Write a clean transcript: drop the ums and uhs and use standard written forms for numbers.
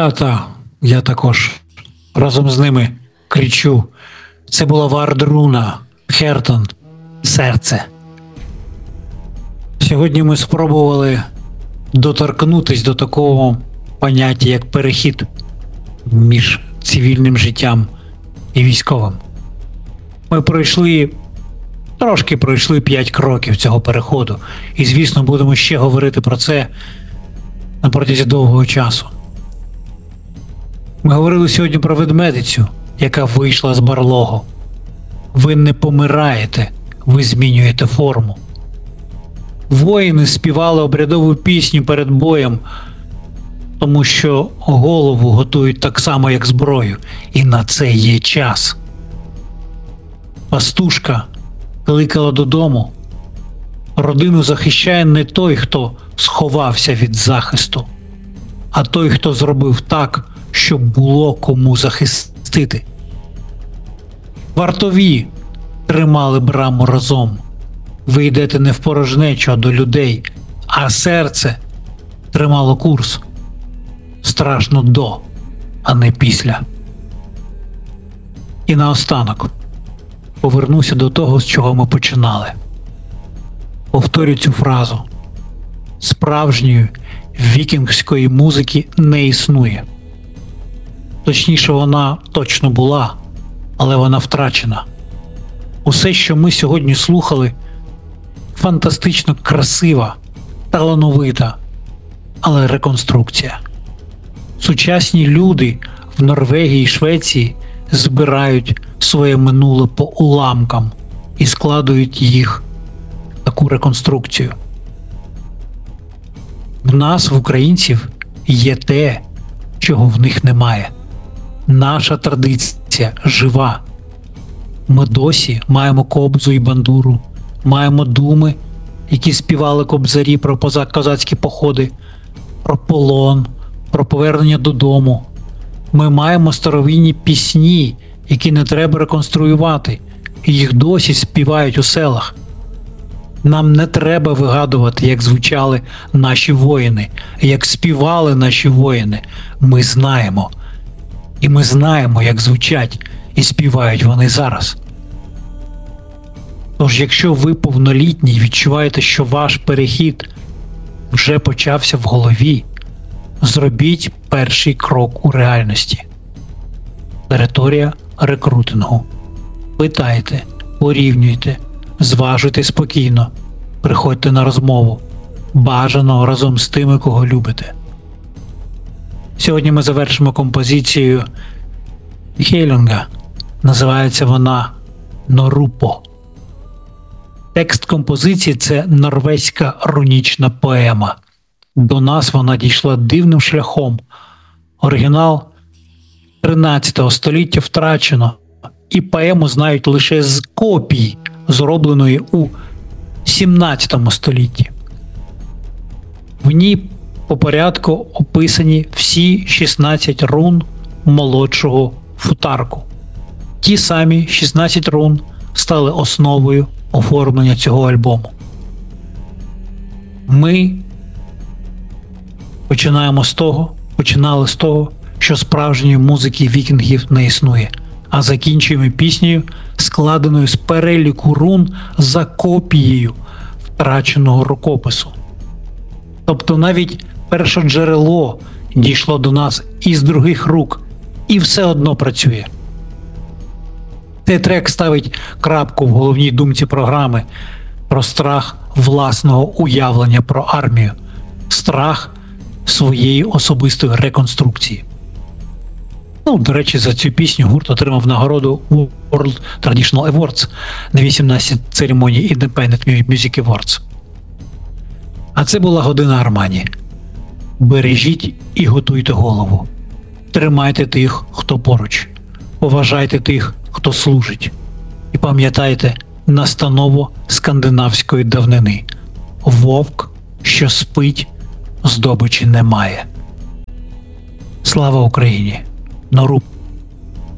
Я також разом з ними кричу. Це була Вардруна, Хертон, серце. Сьогодні ми спробували доторкнутись до такого поняття, як перехід між цивільним життям і військовим. Ми трошки пройшли 5 кроків цього переходу. І, звісно, будемо ще говорити про це на протязі довгого часу. Ми говорили сьогодні про ведмедицю, яка вийшла з барлогу. Ви не помираєте, ви змінюєте форму. Воїни співали обрядову пісню перед боєм, тому що голову готують так само, як зброю, і на це є час. Пастушка кликала додому. Родину захищає не той, хто сховався від захисту, а той, хто зробив так, щоб було кому захистити. Вартові тримали браму разом. Ви йдете не в порожнечу, а до людей, а серце тримало курс. Страшно до, а не після. І наостанок повернуся до того, з чого ми починали. Повторю цю фразу. Справжньої вікінгської музики не існує. Точніше, вона точно була, але вона втрачена. Усе, що ми сьогодні слухали, фантастично красива, талановита, але реконструкція. Сучасні люди в Норвегії і Швеції збирають своє минуле по уламкам і складують їх в таку реконструкцію. В нас, в українців, є те, чого в них немає. Наша традиція жива. Ми досі маємо Кобзу і Бандуру, маємо думи, які співали кобзарі про козацькі походи, про полон, про повернення додому. Ми маємо старовинні пісні, які не треба реконструювати, і їх досі співають у селах. Нам не треба вигадувати, як звучали наші воїни, як співали наші воїни. Ми знаємо. І ми знаємо, як звучать і співають вони зараз. Тож, якщо ви повнолітні і відчуваєте, що ваш перехід вже почався в голові, зробіть перший крок у реальності. Територія рекрутингу. Питайте, порівнюйте, зважуйте спокійно, приходьте на розмову. Бажано разом з тими, кого любите. Сьогодні ми завершимо композицією Хейлунга. Називається вона «Норупо». Текст композиції – це норвезька рунічна поема. До нас вона дійшла дивним шляхом. Оригінал 13 століття втрачено, і поему знають лише з копій, зробленої у 17 столітті. В ній по порядку описані всі 16 рун молодшого футарку. Ті самі 16 рун стали основою оформлення цього альбому. Ми починали з того, що справжньої музики вікінгів не існує, а закінчуємо піснею, складеною з переліку рун за копією втраченого рукопису. Тобто навіть першоджерело дійшло до нас із других рук і все одно працює. Цей трек ставить крапку в головній думці програми про страх власного уявлення про армію, страх своєї особистої реконструкції. До речі, за цю пісню гурт отримав нагороду World Traditional Awards на 18 церемонії Independent Music Awards. А це була година Армані. Бережіть і готуйте голову. Тримайте тих, хто поруч. Поважайте тих, хто служить. І пам'ятайте настанову скандинавської давнини. Вовк, що спить, здобичі немає. Слава Україні! Норупо.